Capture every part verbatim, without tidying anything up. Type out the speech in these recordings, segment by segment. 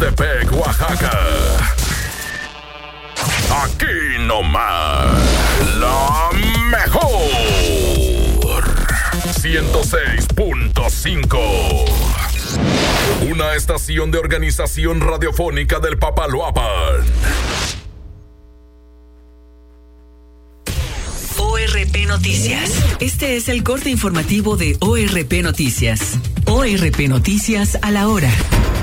Tuxtepec, Oaxaca. Aquí nomás, la mejor. ciento seis punto cinco. Una estación de Organización Radiofónica del Papaloapan. O R P Noticias. Este es el corte informativo de O R P Noticias. O R P Noticias a la hora.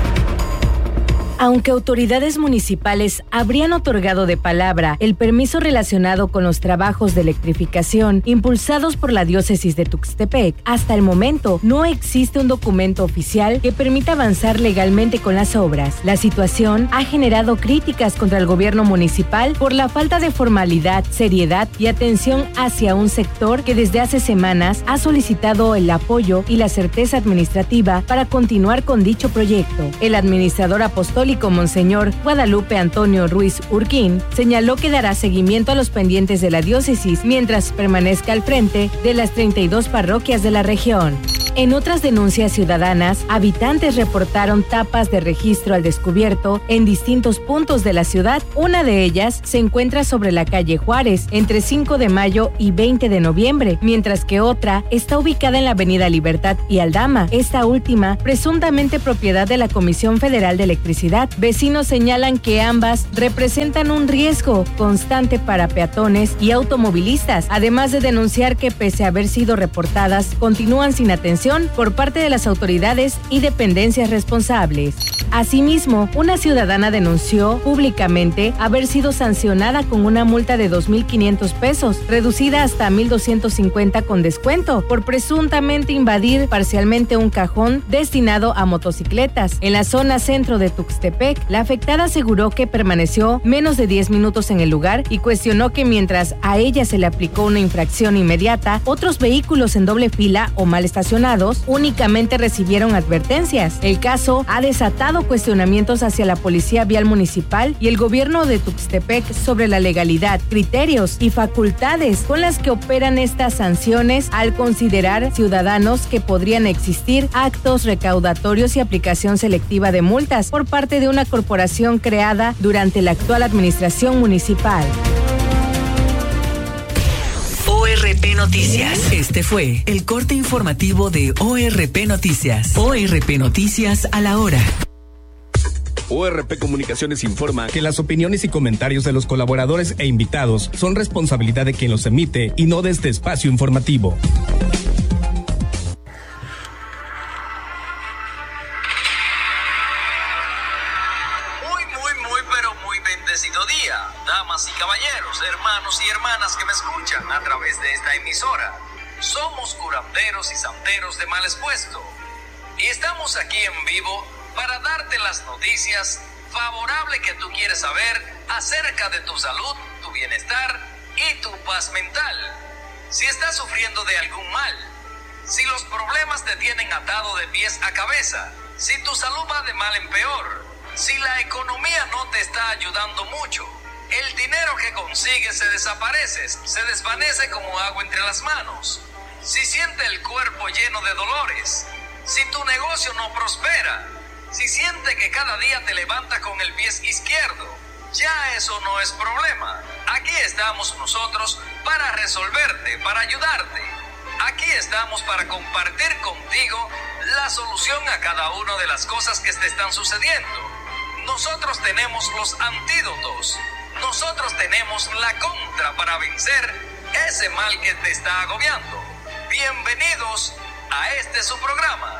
Aunque autoridades municipales habrían otorgado de palabra el permiso relacionado con los trabajos de electrificación impulsados por la diócesis de Tuxtepec, hasta el momento no existe un documento oficial que permita avanzar legalmente con las obras. La situación ha generado críticas contra el gobierno municipal por la falta de formalidad, seriedad y atención hacia un sector que desde hace semanas ha solicitado el apoyo y la certeza administrativa para continuar con dicho proyecto. El administrador apostólico Monseñor Guadalupe Antonio Ruiz Urquín señaló que dará seguimiento a los pendientes de la diócesis mientras permanezca al frente de las treinta y dos parroquias de la región. En otras denuncias ciudadanas, habitantes reportaron tapas de registro al descubierto en distintos puntos de la ciudad. Una de ellas se encuentra sobre la calle Juárez, entre cinco de mayo y veinte de noviembre, mientras que otra está ubicada en la avenida Libertad y Aldama, esta última presuntamente propiedad de la Comisión Federal de Electricidad. Vecinos señalan que ambas representan un riesgo constante para peatones y automovilistas, además de denunciar que pese a haber sido reportadas, continúan sin atención por parte de las autoridades y dependencias responsables. Asimismo, una ciudadana denunció públicamente haber sido sancionada con una multa de dos mil quinientos pesos, reducida hasta mil doscientos cincuenta con descuento, por presuntamente invadir parcialmente un cajón destinado a motocicletas. En la zona centro de Tuxtepec, la afectada aseguró que permaneció menos de diez minutos en el lugar y cuestionó que mientras a ella se le aplicó una infracción inmediata, otros vehículos en doble fila o mal estacionados únicamente recibieron advertencias. El caso ha desatado cuestionamientos hacia la Policía Vial Municipal y el gobierno de Tuxtepec sobre la legalidad, criterios y facultades con las que operan estas sanciones al considerar ciudadanos que podrían existir actos recaudatorios y aplicación selectiva de multas por parte de una corporación creada durante la actual administración municipal. O R P Noticias. Este fue el corte informativo de O R P Noticias. O R P Noticias a la hora. O R P Comunicaciones informa que las opiniones y comentarios de los colaboradores e invitados son responsabilidad de quien los emite y no de este espacio informativo. Muy, muy, muy, pero muy bendecido día, damas y caballeros, hermanos y hermanas que me escuchan a través de esta emisora. Somos curanderos y santeros de mal expuesto y estamos aquí en vivo para darte las noticias favorables que tú quieres saber acerca de tu salud, tu bienestar y tu paz mental. Si estás sufriendo de algún mal, si los problemas te tienen atado de pies a cabeza, si tu salud va de mal en peor, si la economía no te está ayudando mucho, el dinero que consigues se desaparece, se desvanece como agua entre las manos, si siente el cuerpo lleno de dolores, si tu negocio no prospera, si siente que cada día te levanta con el pie izquierdo, ya eso no es problema. Aquí estamos nosotros para resolverte, para ayudarte. Aquí estamos para compartir contigo la solución a cada una de las cosas que te están sucediendo. Nosotros tenemos los antídotos. Nosotros tenemos la contra para vencer ese mal que te está agobiando. Bienvenidos a este su programa.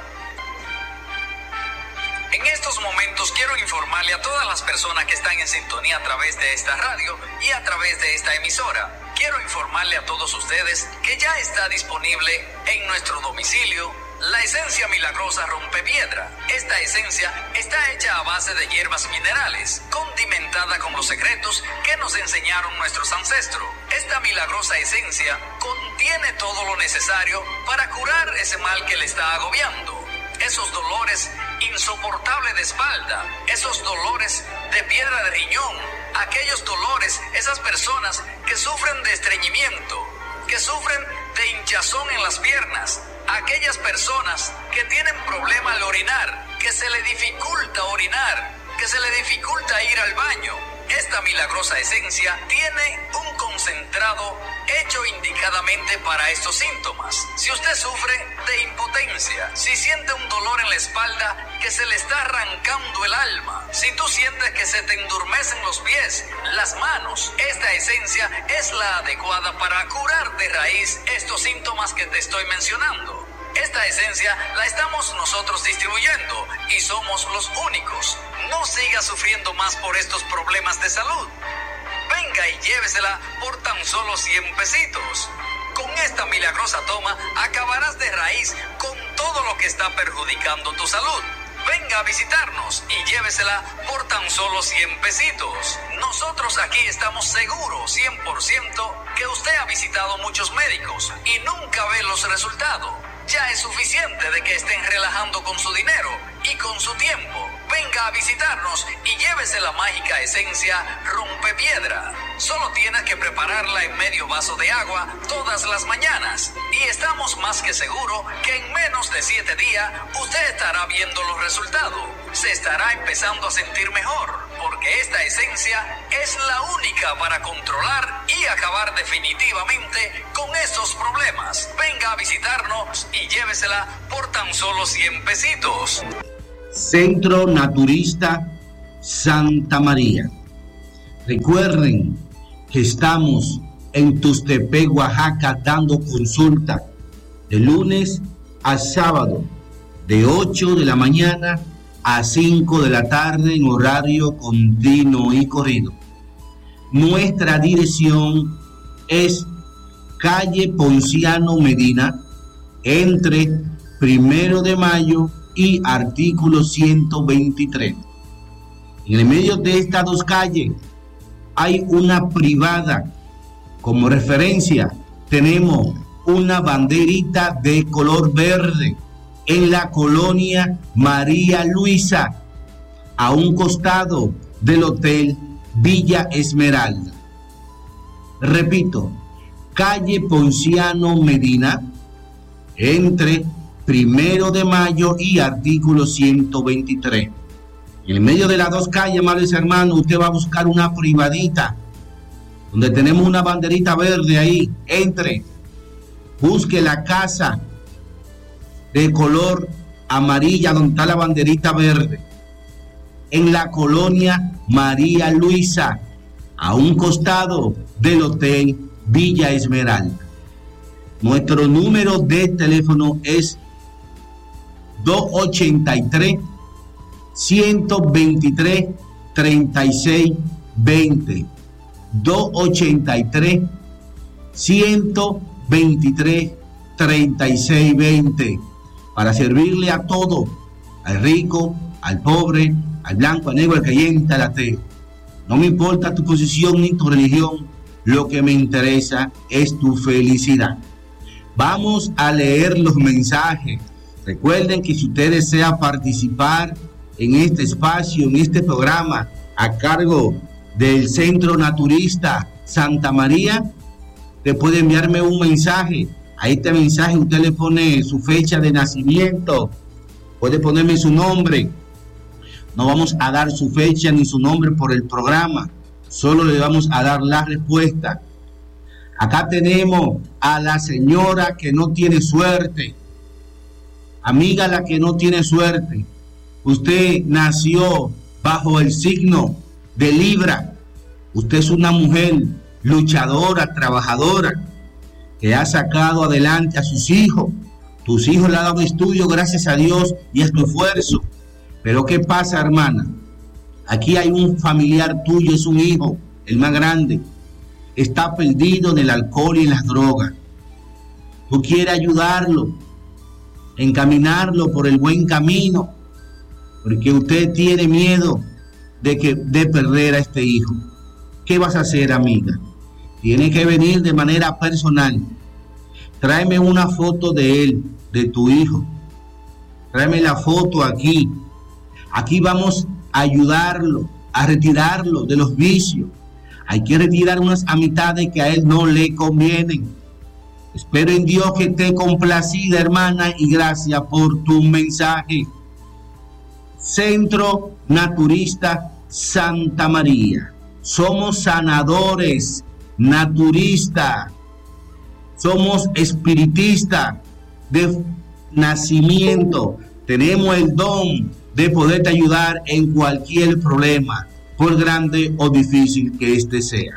En estos momentos quiero informarle a todas las personas que están en sintonía a través de esta radio y a través de esta emisora. Quiero informarle a todos ustedes que ya está disponible en nuestro domicilio la esencia milagrosa rompepiedra. Esta esencia está hecha a base de hierbas minerales, condimentada con los secretos que nos enseñaron nuestros ancestros. Esta milagrosa esencia contiene todo lo necesario para curar ese mal que le está agobiando. Esos dolores insoportables de espalda, esos dolores de piedra de riñón, aquellos dolores, esas personas que sufren de estreñimiento, que sufren de hinchazón en las piernas, aquellas personas que tienen problema al orinar, que se le dificulta orinar, que se le dificulta ir al baño. Esta milagrosa esencia tiene un concentrado hecho indicadamente para estos síntomas. Si usted sufre de impotencia, si siente un dolor en la espalda que se le está arrancando el alma, si tú sientes que se te endurmecen los pies, las manos, esta esencia es la adecuada para curar de raíz estos síntomas que te estoy mencionando. Esta esencia la estamos nosotros distribuyendo y somos los únicos. No siga sufriendo más por estos problemas de salud. Venga y llévesela por tan solo cien pesitos. Con esta milagrosa toma acabarás de raíz con todo lo que está perjudicando tu salud. Venga a visitarnos y llévesela por tan solo cien pesitos. Nosotros aquí estamos seguros cien por ciento que usted ha visitado muchos médicos y nunca ve los resultados. Ya es suficiente de que estén relajando con su dinero y con su tiempo. Venga a visitarnos y llévese la mágica esencia Rompepiedra. Solo tienes que prepararla en medio vaso de agua todas las mañanas. Y estamos más que seguros que en menos de siete días usted estará viendo los resultados. Se estará empezando a sentir mejor, porque esta esencia es la única para controlar y acabar definitivamente con estos problemas. Venga a visitarnos y llévesela por tan solo cien pesitos. Centro Naturista Santa María. Recuerden que estamos en Tuxtepec, Oaxaca, dando consulta de lunes a sábado, de ocho de la mañana a cinco de la tarde en horario continuo y corrido. Nuestra dirección es calle Ponciano Medina, entre Primero de Mayo y artículo ciento veintitrés. En el medio de estas dos calles hay una privada. Como referencia tenemos una banderita de color verde en la colonia María Luisa, a un costado del Hotel Villa Esmeralda. Repito, calle Ponciano Medina, entre Primero de Mayo y artículo ciento veintitrés. En el medio de las dos calles, amables hermanos, usted va a buscar una privadita donde tenemos una banderita verde ahí. Entre, busque la casa de color amarilla donde está la banderita verde, en la colonia María Luisa, a un costado del Hotel Villa Esmeralda. Nuestro número de teléfono es dos ochenta y tres, ciento veintitrés, treinta y seis veinte. dos ochenta y tres, ciento veintitrés, treinta y seis veinte. Para servirle a todo, al rico, al pobre, al blanco, al negro, al creyente, al ateo. No me importa tu posición ni tu religión, lo que me interesa es tu felicidad. Vamos a leer los mensajes. Recuerden que si usted desea participar en este espacio, en este programa, a cargo del Centro Naturista Santa María, te puede enviarme un mensaje. A este mensaje usted le pone su fecha de nacimiento, puede ponerme su nombre. No vamos a dar su fecha ni su nombre por el programa, solo le vamos a dar la respuesta. Acá tenemos a la señora que no tiene suerte. Amiga, la que no tiene suerte. Usted nació bajo el signo de Libra. Usted es una mujer luchadora, trabajadora, que ha sacado adelante a sus hijos. Tus hijos le han dado estudio gracias a Dios y a tu esfuerzo. Pero ¿qué pasa, hermana? Aquí hay un familiar tuyo, es un hijo, el más grande. Está perdido en el alcohol y en las drogas. Tú quieres ayudarlo, encaminarlo por el buen camino, porque usted tiene miedo de, que, de perder a este hijo. ¿Qué vas a hacer, amiga? Tiene que venir de manera personal. Tráeme una foto de él, de tu hijo. Tráeme la foto aquí. Aquí vamos a ayudarlo, a retirarlo de los vicios. Hay que retirar unas amistades que a él no le convienen. Espero en Dios que esté complacida, hermana, y gracias por tu mensaje. Centro Naturista Santa María. Somos sanadores, naturistas, somos espiritistas de nacimiento. Tenemos el don de poderte ayudar en cualquier problema, por grande o difícil que éste sea.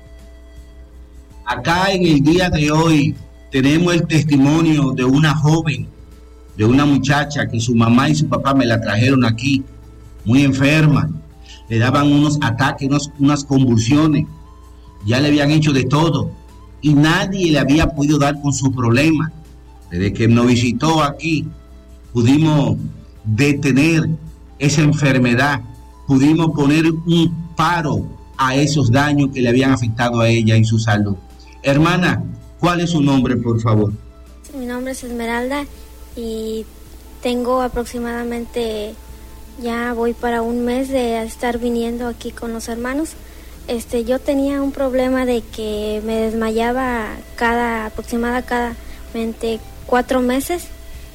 Acá en el día de hoy tenemos el testimonio de una joven, de una muchacha que su mamá y su papá me la trajeron aquí, muy enferma. Le daban unos ataques, unos, unas convulsiones. Ya le habían hecho de todo y nadie le había podido dar con su problema. Desde que nos visitó aquí, pudimos detener esa enfermedad, pudimos poner un paro a esos daños que le habían afectado a ella en su salud. Hermana, ¿cuál es su nombre, por favor? Mi nombre es Esmeralda y tengo aproximadamente, ya voy para un mes de estar viniendo aquí con los hermanos. Este, yo tenía un problema de que me desmayaba cada, aproximadamente cuatro meses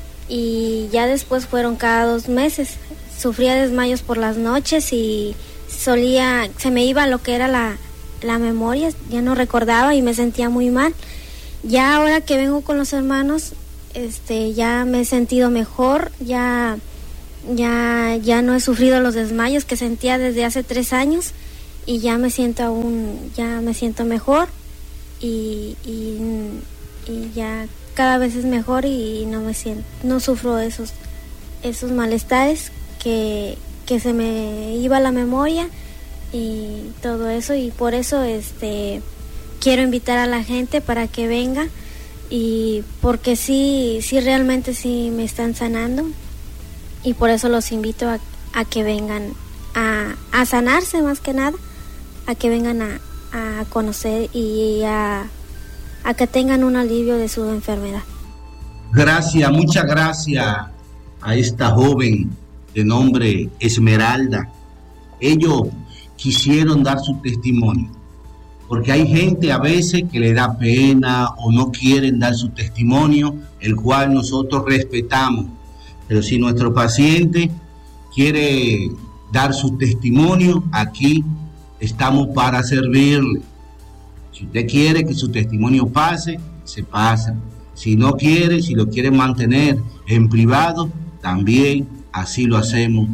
y ya después fueron cada dos meses. Sufría desmayos por las noches y solía, se me iba lo que era la, la memoria, ya no recordaba y me sentía muy mal. Ya ahora que vengo con los hermanos, este, ya me he sentido mejor, ya, ya, ya no he sufrido los desmayos que sentía desde hace tres años y ya me siento aún, ya me siento mejor y, y, y ya cada vez es mejor y no me siento, no sufro esos, esos malestares que, que se me iba la memoria y todo eso, y por eso este quiero invitar a la gente para que venga, y porque sí, sí realmente sí me están sanando, y por eso los invito a, a que vengan a, a sanarse, más que nada, a que vengan a, a conocer y a, a que tengan un alivio de su enfermedad. Gracias, muchas gracias a esta joven de nombre Esmeralda. Ellos quisieron dar su testimonio, porque hay gente a veces que le da pena o no quieren dar su testimonio, el cual nosotros respetamos. Pero si nuestro paciente quiere dar su testimonio, aquí estamos para servirle. Si usted quiere que su testimonio pase, se pasa. Si no quiere, si lo quiere mantener en privado, también así lo hacemos.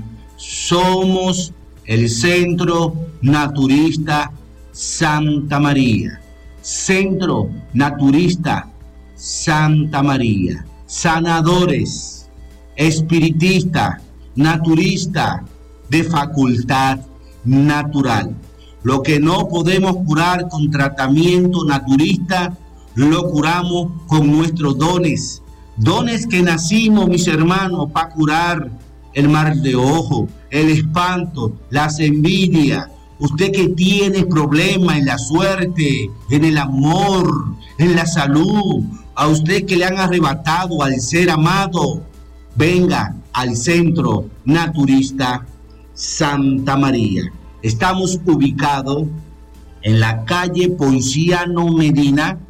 Somos el Centro Naturista Santa María. Centro Naturista Santa María. Sanadores, espiritistas, naturistas de facultad natural. Lo que no podemos curar con tratamiento naturista, lo curamos con nuestros dones. Dones que nacimos, mis hermanos, para curar el mal de ojo, el espanto, las envidias. Usted que tiene problemas en la suerte, en el amor, en la salud, a usted que le han arrebatado al ser amado, venga al Centro Naturista Santa María. Estamos ubicados en la calle Ponciano Medina,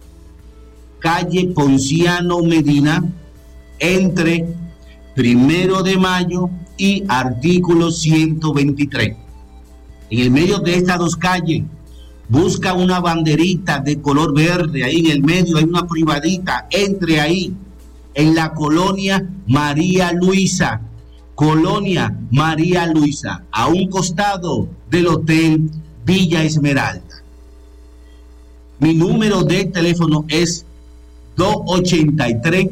calle Ponciano Medina, entre Primero de Mayo y Artículo ciento veintitrés. En el medio de estas dos calles, busca una banderita de color verde, ahí en el medio hay una privadita, entre ahí, en la colonia María Luisa, colonia María Luisa, a un costado del Hotel Villa Esmeralda. Mi número de teléfono es dos ochenta y tres,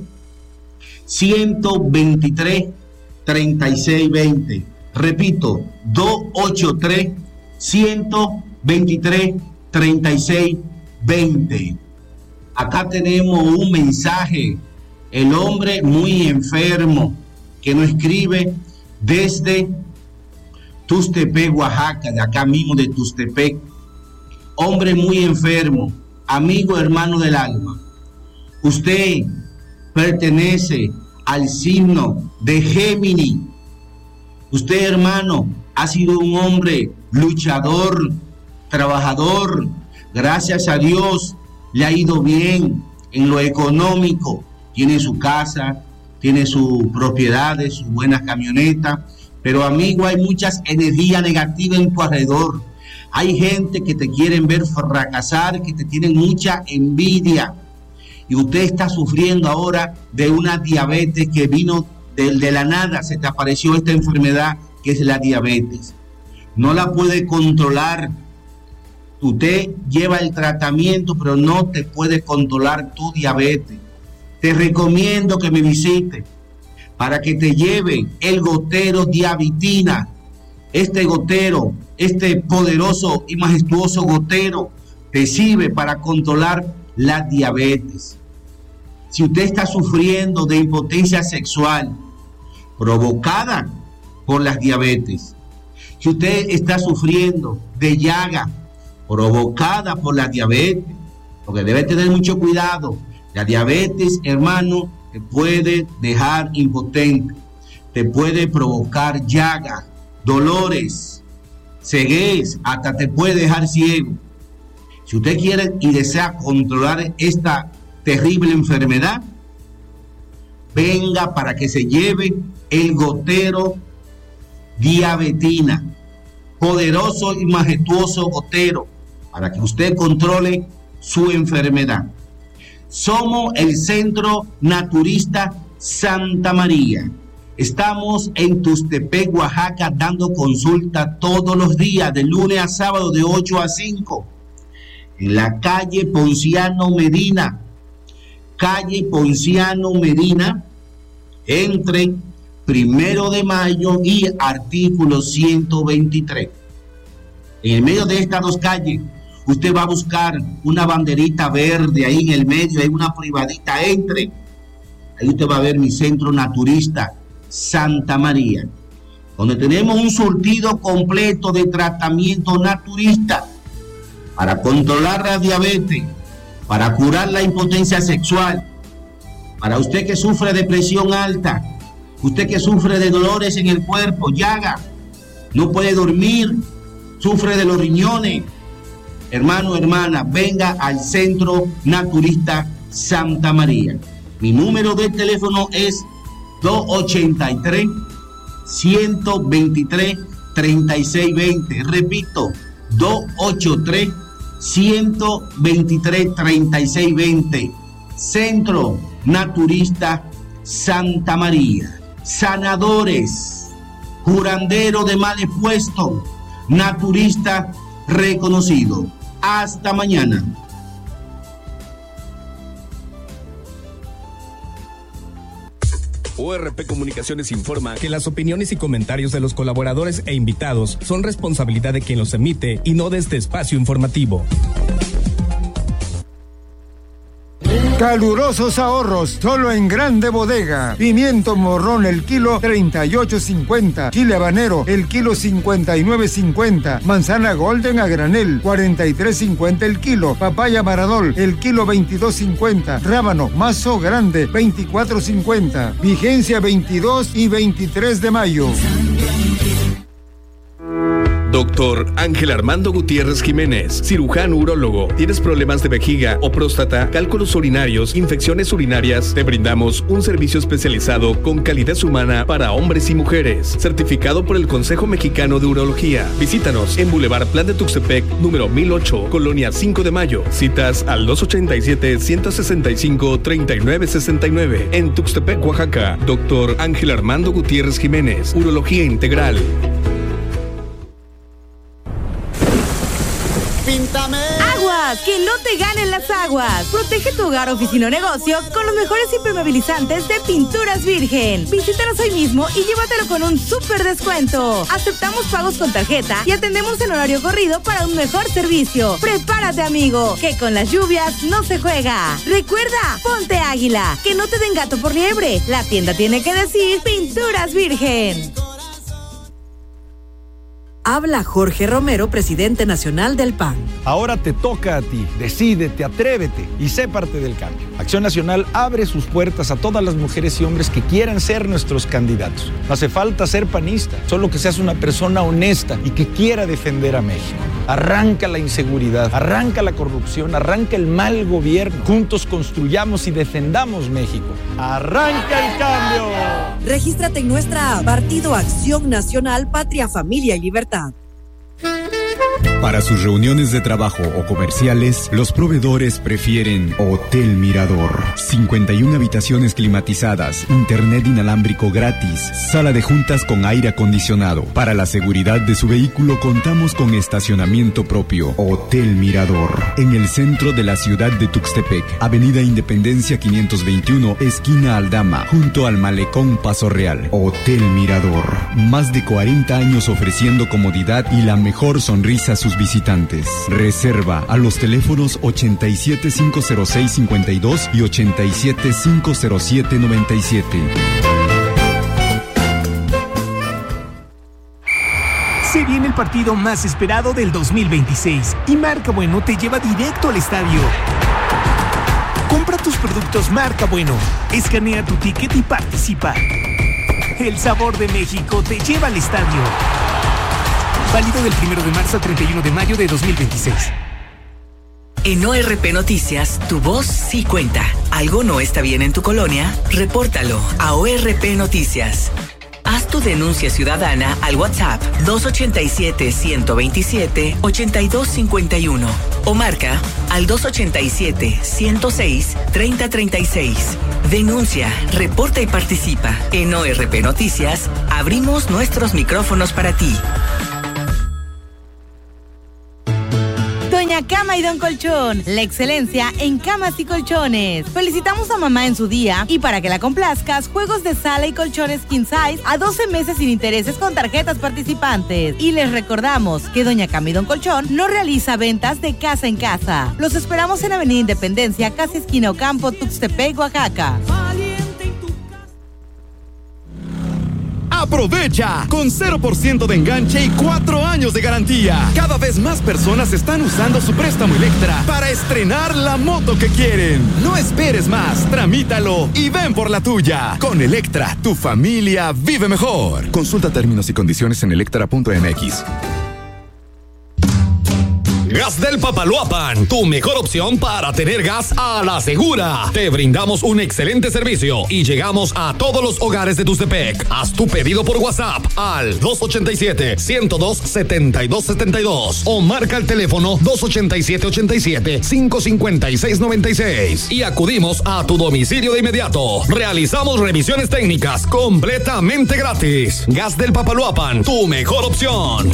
ciento veintitrés, treinta y seis veinte. Repito, dos ochenta y tres, ciento veintitrés, treinta y seis veinte. Acá tenemos un mensaje. El hombre muy enfermo que nos escribe desde Tustepec, Oaxaca, de acá mismo de Tustepec. Hombre muy enfermo, amigo, hermano del alma. Usted pertenece al signo de Géminis. Usted, hermano, ha sido un hombre luchador, trabajador. Gracias a Dios le ha ido bien en lo económico. Tiene su casa, tiene sus propiedades, sus buenas camionetas, Pero amigo, hay muchas energías negativas en tu alrededor. Hay gente que te quieren ver fracasar, que te tienen mucha envidia. Y usted está sufriendo ahora de una diabetes que vino de, de la nada. Se te apareció esta enfermedad que es la diabetes. No la puede controlar. Usted lleva el tratamiento, pero no te puede controlar tu diabetes. Te recomiendo que me visite para que te lleve el gotero Diabetina. Este gotero, este poderoso y majestuoso gotero, te sirve para controlar la diabetes. Si usted está sufriendo de impotencia sexual provocada por las diabetes, si usted está sufriendo de llaga provocada por la diabetes, porque debe tener mucho cuidado. La diabetes, hermano, te puede dejar impotente, te puede provocar llaga, dolores, ceguez, hasta te puede dejar ciego. Si usted quiere y desea controlar esta terrible enfermedad, venga para que se lleve el gotero Diabetina, poderoso y majestuoso gotero, para que usted controle su enfermedad. Somos el Centro Naturista Santa María. Estamos en Tuxtepec, Oaxaca, dando consulta todos los días, de lunes a sábado, de ocho a cinco. En la calle Ponciano Medina, calle Ponciano Medina, entre Primero de Mayo y artículo ciento veintitrés. En el medio de estas dos calles, usted va a buscar una banderita verde ahí en el medio, hay una privadita, entre. Ahí usted va a ver mi Centro Naturista Santa María, donde tenemos un surtido completo de tratamiento naturista para controlar la diabetes, para curar la impotencia sexual, para usted que sufre de presión alta, usted que sufre de dolores en el cuerpo, llaga, no puede dormir, sufre de los riñones. Hermano, hermana, venga al Centro Naturista Santa María. Mi número de teléfono es dos ochenta y tres, ciento veintitrés, treinta y seis veinte. Repito, dos ochenta y tres, ciento veintitrés, treinta y seis veinte. Centro Naturista Santa María. Sanadores, curandero de males puestos, naturista reconocido. Hasta mañana. O R P Comunicaciones informa que las opiniones y comentarios de los colaboradores e invitados son responsabilidad de quien los emite y no de este espacio informativo. Calurosos ahorros, solo en Grande Bodega. Pimiento morrón el kilo treinta y ocho cincuenta. Chile habanero el kilo cincuenta y nueve cincuenta. Manzana golden a granel cuarenta y tres cincuenta el kilo. Papaya maradol el kilo veintidós cincuenta. Rábano mazo grande veinticuatro cincuenta. Vigencia veintidós y veintitrés de mayo. Doctor Ángel Armando Gutiérrez Jiménez, cirujano urólogo. ¿Tienes problemas de vejiga o próstata, cálculos urinarios, infecciones urinarias? Te brindamos un servicio especializado con calidez humana para hombres y mujeres, certificado por el Consejo Mexicano de Urología. Visítanos en Boulevard Plan de Tuxtepec, número mil ocho, Colonia cinco de Mayo. Citas al dos ochenta y siete, ciento sesenta y cinco, treinta y nueve sesenta y nueve. En Tuxtepec, Oaxaca. Doctor Ángel Armando Gutiérrez Jiménez, Urología Integral. Píntame. Aguas, que no te ganen las aguas. Protege tu hogar, oficina o negocio con los mejores impermeabilizantes de Pinturas Virgen. Visítanos hoy mismo y llévatelo con un súper descuento. Aceptamos pagos con tarjeta y atendemos en horario corrido para un mejor servicio. Prepárate, amigo, que con las lluvias no se juega. Recuerda, ponte águila, que no te den gato por liebre. La tienda tiene que decir Pinturas Virgen. Habla Jorge Romero, presidente nacional del P A N. Ahora te toca a ti. Decídete, atrévete y sé parte del cambio. Acción Nacional abre sus puertas a todas las mujeres y hombres que quieran ser nuestros candidatos. No hace falta ser panista, solo que seas una persona honesta y que quiera defender a México. Arranca la inseguridad, arranca la corrupción, arranca el mal gobierno. Juntos construyamos y defendamos México. ¡Arranca el cambio! Regístrate en nuestra app Partido Acción Nacional, Patria, Familia y Libertad. Para sus reuniones de trabajo o comerciales, los proveedores prefieren Hotel Mirador. cincuenta y una habitaciones climatizadas, internet inalámbrico gratis, sala de juntas con aire acondicionado. Para la seguridad de su vehículo contamos con estacionamiento propio. Hotel Mirador, en el centro de la ciudad de Tuxtepec, Avenida Independencia quinientos veintiuno, esquina Aldama, junto al Malecón Paso Real. Hotel Mirador, más de cuarenta años ofreciendo comodidad y la mejor sonrisa a sus visitantes. Reserva a los teléfonos ochenta y siete, cinco cero seis, cincuenta y dos y ochenta y siete, cinco cero siete, noventa y siete. Se viene el partido más esperado del dos mil veintiséis y Marca Bueno te lleva directo al estadio. Compra tus productos Marca Bueno, escanea tu ticket y participa. El sabor de México te lleva al estadio. Válido del primero de marzo al treinta y uno de mayo de dos mil veintiséis. En O R P Noticias, tu voz sí cuenta. ¿Algo no está bien en tu colonia? Repórtalo a O R P Noticias. Haz tu denuncia ciudadana al WhatsApp dos ochenta y siete, ciento veintisiete, ochenta y dos cincuenta y uno o marca al dos ochenta y siete, ciento seis, treinta treinta y seis. Denuncia, reporta y participa. En O R P Noticias, abrimos nuestros micrófonos para ti. Doña Cama y Don Colchón, la excelencia en camas y colchones. Felicitamos a mamá en su día y para que la complazcas, juegos de sala y colchones king size a doce meses sin intereses con tarjetas participantes. Y les recordamos que Doña Cama y Don Colchón no realiza ventas de casa en casa. Los esperamos en Avenida Independencia, casi esquina Ocampo, Tuxtepec, Oaxaca. ¡Aprovecha! Con cero por ciento de enganche y cuatro años de garantía. Cada vez más personas están usando su préstamo Electra para estrenar la moto que quieren. No esperes más, tramítalo y ven por la tuya. Con Electra, tu familia vive mejor. Consulta términos y condiciones en electra punto m x. Gas del Papaloapan, tu mejor opción para tener gas a la segura. Te brindamos un excelente servicio y llegamos a todos los hogares de Tuxtepec. Haz tu pedido por WhatsApp al dos ochenta y siete, ciento dos, setenta y dos setenta y dos o marca el teléfono dos ochenta y siete, ochenta y siete, cinco cincuenta y seis noventa y seis y acudimos a tu domicilio de inmediato. Realizamos revisiones técnicas completamente gratis. Gas del Papaloapan, tu mejor opción.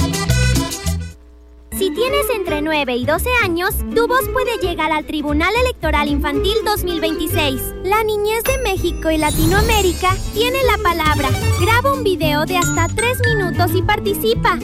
Si tienes entre nueve y doce años, tu voz puede llegar al Tribunal Electoral Infantil dos mil veintiséis. La niñez de México y Latinoamérica tiene la palabra. Graba un video de hasta tres minutos y participa.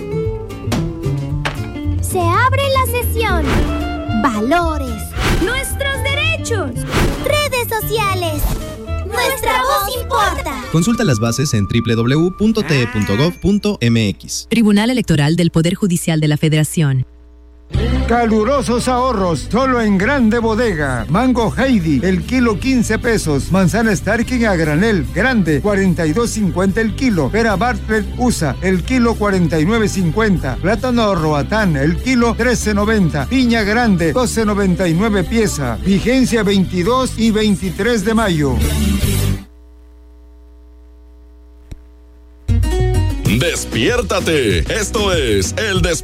Se abre la sesión. Valores. Nuestros derechos. Redes sociales. Nuestra voz importa. Consulta las bases en doble u doble u doble u punto t e punto gov punto m x. Tribunal Electoral del Poder Judicial de la Federación. Calurosos ahorros, solo en Grande Bodega. Mango Heidi, el kilo quince pesos. Manzana Starking a granel, grande, cuarenta y dos cincuenta el kilo. Pera Bartlett U S A, el kilo cuarenta y nueve cincuenta. Plátano Roatán, el kilo trece noventa. Piña grande, doce noventa y nueve pieza. Vigencia veintidós y veintitrés de mayo. Despiértate. Esto es el Despiértate.